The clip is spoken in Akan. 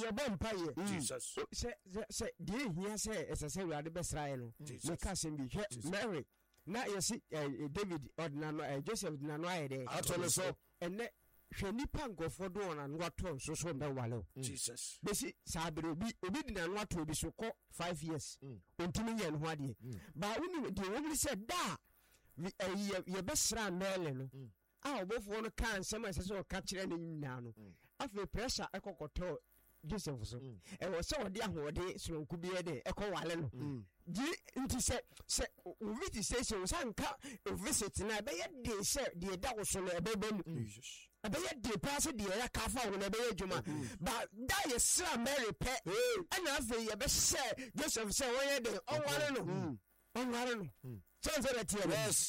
ye bompaye Jesus se die hia se esese Awurade besrae no me ka sem bi hwe Mary na yesi David ordinano Joseph ordinano ayede atole so enne hwe nipa nkofo do ona no wato so so be wale Jesus besi sabere obi dina no wato obi so ko 5 years ontimi ye no ho ade ba woni de woni se da ye besra mele no obofo no kan nsema ese so ka kire ne nyina no afi pressure ekokoto Joseph so was so de ahode sonku bi de ekowale no di nti se visit station sanka visit na be ye de se de da wo so no ebe be Jesus ebe ye de pass de ya kafa wo na be ye djuma ba da ye sra Mary pe ana afi ye be se Joseph se wo ye de onware no so that yes